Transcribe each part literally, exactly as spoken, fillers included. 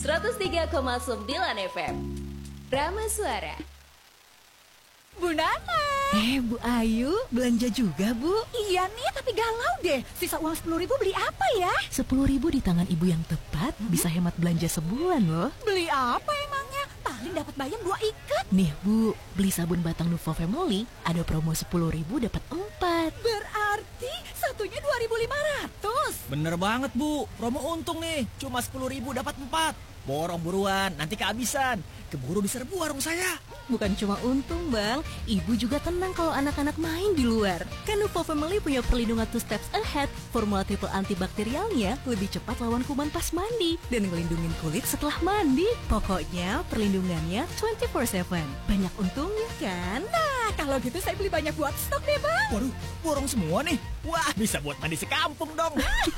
seratus tiga koma sembilan F M. Rama Suara. Bu Nana. Eh, Bu Ayu, belanja juga, Bu? Iya nih, tapi galau deh. Sisa uang sepuluh ribu beli apa ya? Sepuluh ribu di tangan ibu yang tepat hmm? bisa hemat belanja sebulan loh. Beli apa emangnya? Paling dapat bayam dua ikat. Nih Bu, beli sabun batang Nuvo Family, ada promo sepuluh ribu dapat empat. Berarti satunya dua ribu lima ratus. Bener banget Bu, promo untung nih. Cuma sepuluh ribu dapat empat. Borong buruan, nanti kehabisan. Keburu diserbu warung saya. Bukan cuma untung bang, ibu juga tenang kalau anak-anak main di luar. Kan Nuvo Family punya perlindungan two steps ahead. Formula triple antibakterialnya lebih cepat lawan kuman pas mandi dan ngelindungin kulit setelah mandi. Pokoknya perlindungannya dua puluh empat tujuh. Banyak untungnya kan? Nah, kalau gitu saya beli banyak buat stok deh bang. Waduh, borong semua nih. Wah, bisa buat mandi sekampung dong.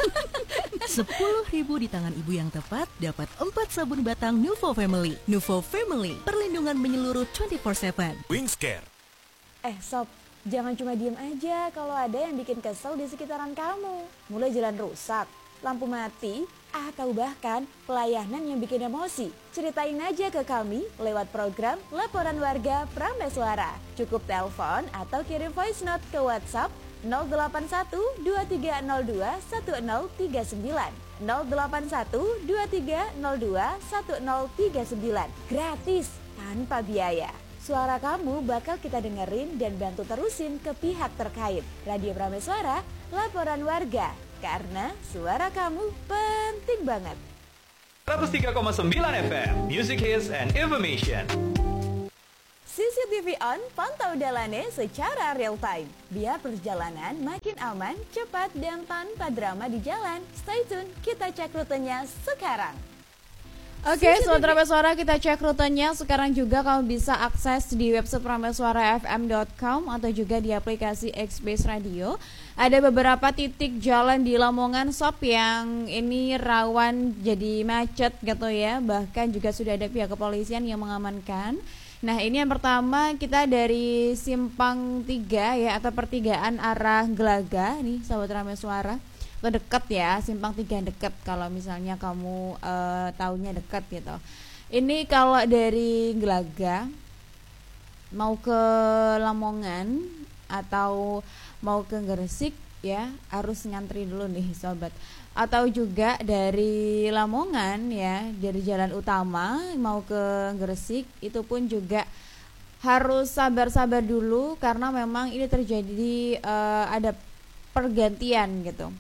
Sepuluh ribu di tangan ibu yang tepat, dapat empat sabun batang Nuvo Family. Nuvo Family, perlindungan menyeluruh dua puluh empat tujuh. Wingscare. Eh sob, jangan cuma diem aja kalau ada yang bikin kesel di sekitaran kamu. Mulai jalan rusak, lampu mati, atau bahkan pelayanan yang bikin emosi. Ceritain aja ke kami lewat program Laporan Warga Prameswara. Cukup telepon atau kirim voice note ke WhatsApp nol delapan satu dua tiga nol dua satu nol tiga sembilan nol delapan satu dua tiga nol dua satu nol tiga sembilan. Gratis, tanpa biaya. Suara kamu bakal kita dengerin dan bantu terusin ke pihak terkait. Radio Prameswara, Laporan Warga. Karena suara kamu penting banget. seratus tiga koma sembilan F M, Music Hits and Information. C C T V on, pantau Dalane secara real time. Biar perjalanan makin aman, cepat, dan tanpa drama di jalan. Stay tune, kita cek rutenya sekarang. Oke, okay, Sobat Prameswara, kita cek rutenya. Sekarang juga kamu bisa akses di website prameswara f m dot com atau juga di aplikasi X-Base Radio. Ada beberapa titik jalan di Lamongan Sob yang ini rawan jadi macet gitu ya. Bahkan juga sudah ada pihak kepolisian yang mengamankan. Nah, ini yang pertama kita dari Simpang tiga ya, atau pertigaan arah Gelaga nih Sobat Prameswara. Dekat ya, Simpang tiga dekat kalau misalnya kamu uh, taunya dekat gitu. Ini kalau dari Gelaga mau ke Lamongan atau mau ke Gresik ya, harus nyantri dulu nih sobat. Atau juga dari Lamongan ya, dari jalan utama mau ke Gresik, itu pun juga harus sabar-sabar dulu karena memang ini terjadi uh, ada pergantian gitu.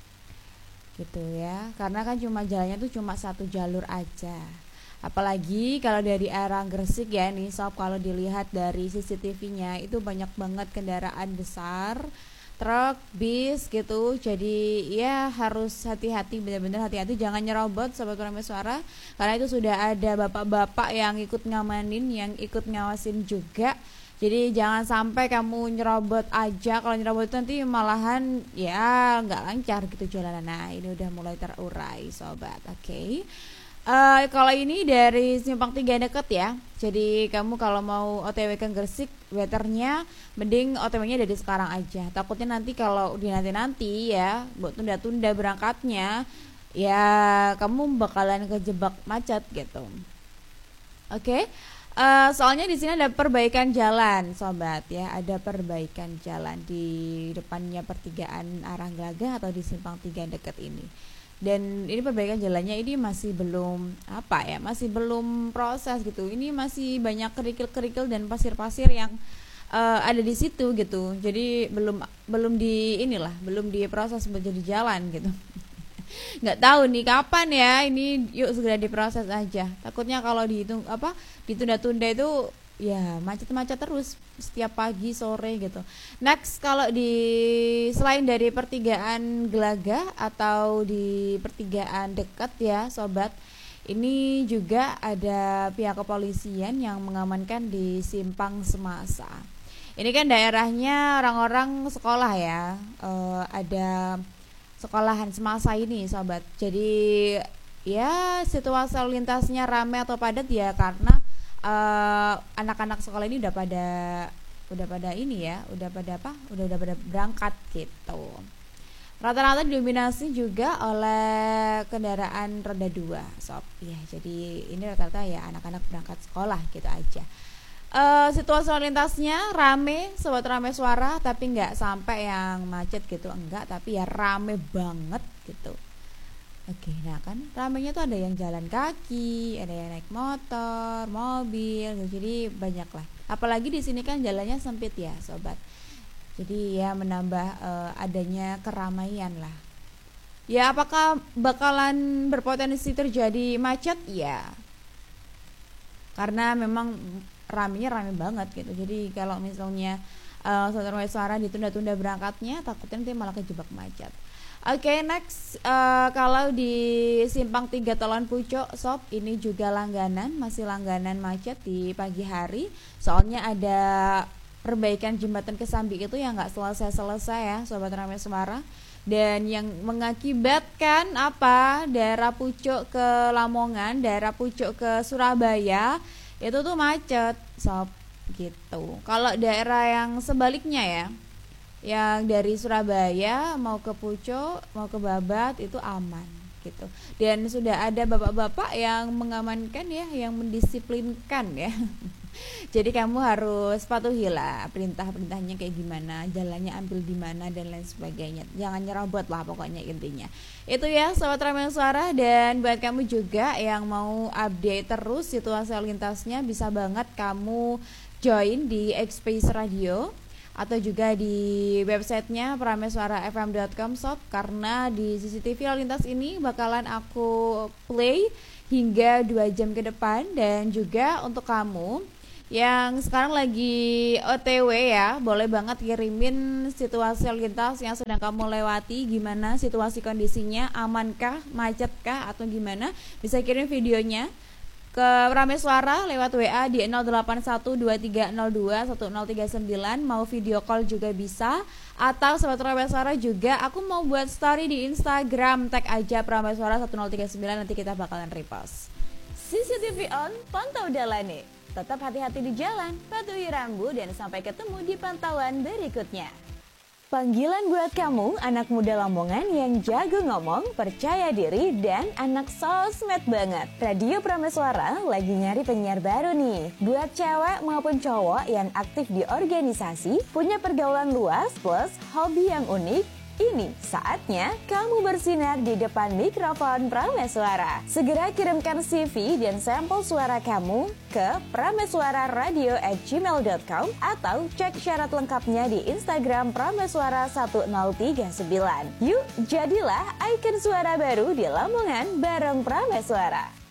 Gitu ya, karena kan cuma jalannya tuh cuma satu jalur aja. Apalagi kalau dari arah Gresik ya nih sob, kalau dilihat dari C C T V-nya itu banyak banget kendaraan besar, truk, bis gitu. Jadi ya harus hati-hati, benar-benar hati-hati, jangan nyerobot Sobat Prameswara, karena itu sudah ada bapak-bapak yang ikut ngamanin, yang ikut ngawasin juga. Jadi jangan sampai kamu nyerobot aja. Kalau nyerobot itu nanti malahan ya nggak lancar gitu jalanan. Nah, ini udah mulai terurai sobat. Oke, okay. uh, Kalau ini dari Simpang tiga deket ya. Jadi kamu kalau mau O T W ke Gresik, weathernya mending O T W-nya dari sekarang aja. Takutnya nanti kalau di nanti-nanti ya buat tunda-tunda berangkatnya, ya kamu bakalan kejebak macet gitu. Oke, okay. Uh, soalnya di sini ada perbaikan jalan, sobat ya, ada perbaikan jalan di depannya pertigaan arah Gelaga atau di Simpang tiga dekat ini. Dan ini perbaikan jalannya ini masih belum apa ya, masih belum proses gitu. Ini masih banyak kerikil-kerikil dan pasir-pasir yang uh, ada di situ gitu. Jadi belum belum di inilah, belum diproses menjadi jalan gitu. Nggak tahu nih kapan ya, ini yuk segera diproses aja. Takutnya kalau dihitung apa ditunda-tunda itu ya macet-macet terus setiap pagi sore gitu. Next, kalau di selain dari pertigaan Gelaga atau di pertigaan dekat ya sobat, ini juga ada pihak kepolisian yang mengamankan di Simpang Semasa. Ini kan daerahnya orang-orang sekolah ya, e, ada sekolahan Semasa ini sobat. Jadi ya situasi lalu lintasnya ramai atau padat ya karena uh, anak-anak sekolah ini udah pada udah pada ini ya, udah pada apa? Udah udah pada berangkat gitu. Rata-rata didominasi juga oleh kendaraan roda dua, sob. Ya, jadi ini rata-rata ya anak-anak berangkat sekolah gitu aja. Uh, situasi lalu lintasnya rame, sobat Rame Suara, tapi nggak sampai yang macet gitu, enggak, tapi ya rame banget gitu. Oke, nah kan ramenya tuh ada yang jalan kaki, ada yang naik motor, mobil, gitu. Jadi banyak lah. Apalagi di sini kan jalannya sempit ya, sobat. Jadi ya menambah uh, adanya keramaian lah. Ya apakah bakalan berpotensi terjadi macet? Ya. Karena memang ramenya rame banget gitu. Jadi kalau misalnya uh, saudara suara ditunda-tunda berangkatnya, takutnya nanti malah kejebak macet. Oke, okay, next uh, kalau di Simpang tiga Tolon Pucuk, sob, ini juga langganan, masih langganan macet di pagi hari. Soalnya ada perbaikan jembatan Kesambi itu yang nggak selesai-selesai ya, sobat Rame Suara, dan yang mengakibatkan apa, daerah Pucuk ke Lamongan, daerah Pucuk ke Surabaya itu tuh macet, sob, gitu. Kalau daerah yang sebaliknya ya, yang dari Surabaya mau ke Pucuk, mau ke Babat itu aman gitu. Dan sudah ada bapak-bapak yang mengamankan ya, yang mendisiplinkan ya. Jadi kamu harus patuhilah perintah-perintahnya kayak gimana, jalannya ambil di mana dan lain sebagainya. Jangan nyerobot lah pokoknya intinya. Itu ya sobat Rame Suara, dan buat kamu juga yang mau update terus situasi lalu lintasnya, bisa banget kamu join di X-Space Radio atau juga di websitenya pramesuara f m dot com, sob, karena di C C T V lalu lintas ini bakalan aku play hingga dua jam ke depan. Dan juga untuk kamu yang sekarang lagi O T W ya, boleh banget kirimin situasi lalu lintas yang sedang kamu lewati, gimana situasi kondisinya, amankah, macetkah atau gimana. Bisa kirim videonya ke Rame Suara lewat W A di nol delapan satu dua tiga nol dua satu nol tiga sembilan, mau video call juga bisa. Atau sobat Rame Suara juga, aku mau buat story di Instagram, tag aja Rame Suara satu nol tiga sembilan, nanti kita bakalan repost. C C T V on, pantau dalane. Tetap hati-hati di jalan, patuhi rambu, dan sampai ketemu di pantauan berikutnya. Panggilan buat kamu, anak muda Lamongan yang jago ngomong, percaya diri, dan anak sosmed banget. Radio Pramesuara lagi nyari penyiar baru nih. Buat cewek maupun cowok yang aktif di organisasi, punya pergaulan luas plus hobi yang unik, ini saatnya kamu bersinar di depan mikrofon Pramesuara. Segera kirimkan C V dan sampel suara kamu ke pramesuararadio at gmail dot com atau cek syarat lengkapnya di Instagram pramesuara satu nol tiga sembilan. Yuk, jadilah ikon suara baru di Lamongan bareng Pramesuara.